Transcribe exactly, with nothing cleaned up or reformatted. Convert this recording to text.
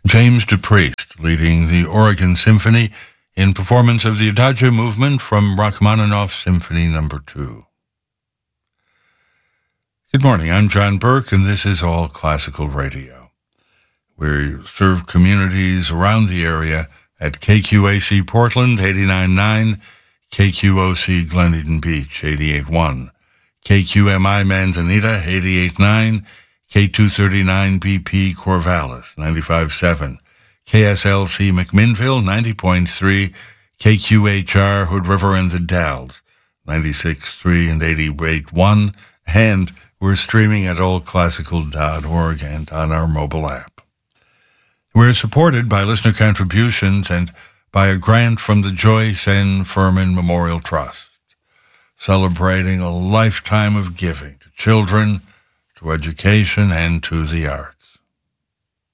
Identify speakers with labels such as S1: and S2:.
S1: James DePriest leading the Oregon Symphony in performance of the Adagio movement from Rachmaninoff's Symphony Number two. Good morning, I'm John Burke, and this is All Classical Radio. We serve communities around the area at K Q A C Portland, eighty-nine point nine, K Q O C Glen Eden Beach, eighty-eight point one, K Q M I Manzanita, eighty-eight point nine, K two thirty-nine B P Corvallis, ninety-five point seven, K S L C McMinnville, ninety point three, K Q H R Hood River and the Dalles, ninety-six point three and eighty-eight point one, and we're streaming at all classical dot org and on our mobile app. We're supported by listener contributions and by a grant from the Joyce N. Furman Memorial Trust, celebrating a lifetime of giving to children, to education, and to the arts.